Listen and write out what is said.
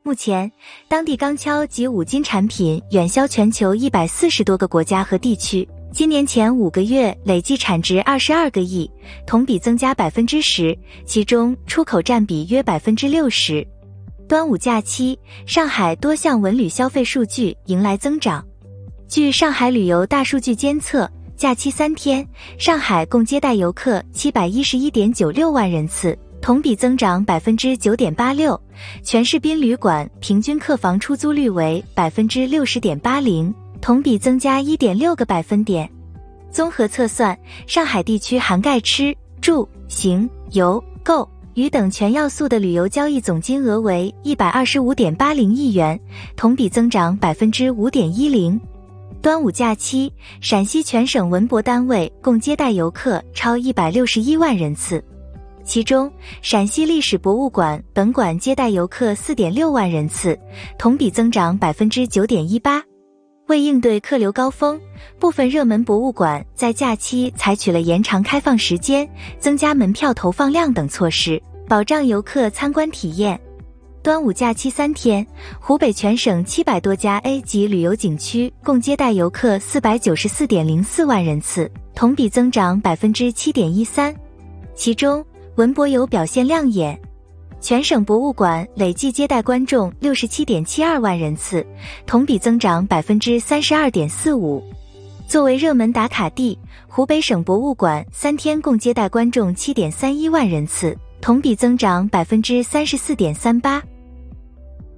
目前，当地钢锹及五金产品远销全球140多个国家和地区。今年前5个月累计产值22个亿，同比增加10%，其中出口占比约60%。端午假期，上海多项文旅消费数据迎来增长。据上海旅游大数据监测，假期3天，上海共接待游客711.96万人次，同比增长9.86%，全市宾旅馆平均客房出租率为60.80%，同比增加1.6个百分点。综合测算，上海地区涵盖吃、住、行、游、购、娱等全要素的旅游交易总金额为125.80亿元，同比增长5.10%。端午假期，陕西全省文博单位共接待游客超161万人次。其中，陕西历史博物馆本馆接待游客4.6万人次，同比增长9.18%。为应对客流高峰，部分热门博物馆在假期采取了延长开放时间、增加门票投放量等措施，保障游客参观体验。端午假期3天，湖北全省700多家 A 级旅游景区共接待游客494.04万人次，同比增长7.13%。其中，文博游表现亮眼。全省博物馆累计接待观众67.72万人次，同比增长32.45%。作为热门打卡地，湖北省博物馆3天共接待观众7.31万人次，同比增长34.38%。